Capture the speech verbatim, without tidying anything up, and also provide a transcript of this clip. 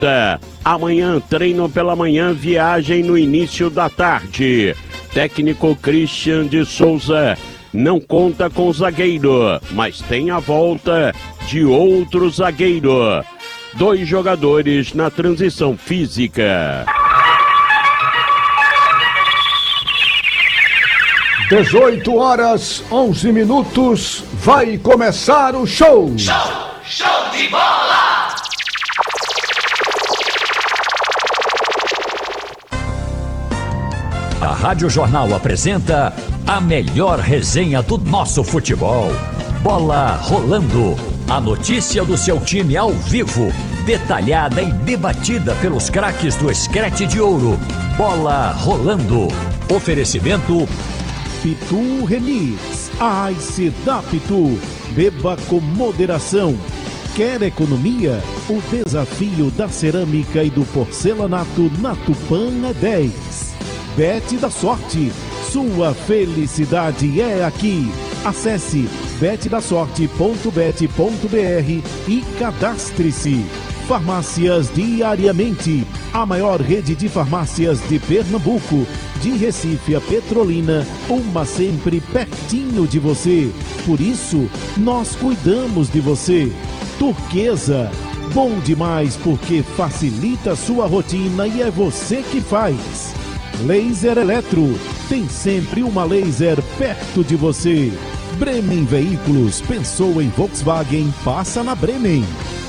Amanhã, treino pela manhã, viagem no início da tarde. Técnico Christian de Souza não conta com zagueiro, mas tem a volta de outro zagueiro. Dois jogadores na transição física. dezoito horas, onze minutos, vai começar o show! Show! Show de bola! A Rádio Jornal apresenta a melhor resenha do nosso futebol. Bola rolando. A notícia do seu time ao vivo, detalhada e debatida pelos craques do Scratch de Ouro. Bola rolando. Oferecimento Pitu Remix, a Ice da Pitu, beba com moderação. Quer economia? O desafio da cerâmica e do porcelanato na Tupã é dez. Bet da Sorte, sua felicidade é aqui. Acesse bet da sorte ponto bet ponto br e cadastre-se. Farmácias Diariamente, a maior rede de farmácias de Pernambuco, de Recife a Petrolina, uma sempre pertinho de você. Por isso, nós cuidamos de você. Turquesa, bom demais porque facilita sua rotina e é você que faz. Laser Eletro, tem sempre uma laser perto de você. Bremen Veículos, pensou em Volkswagen, passa na Bremen.